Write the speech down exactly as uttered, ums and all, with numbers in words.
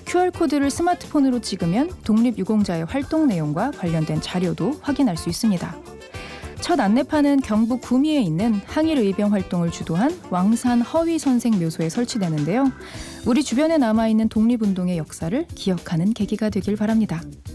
큐알코드를 스마트폰으로 찍으면 독립유공자의 활동 내용과 관련된 자료도 확인할 수 있습니다. 첫 안내판은 경북 구미에 있는 항일의병 활동을 주도한 왕산 허위선생 묘소에 설치되는데요. 우리 주변에 남아있는 독립운동의 역사를 기억하는 계기가 되길 바랍니다.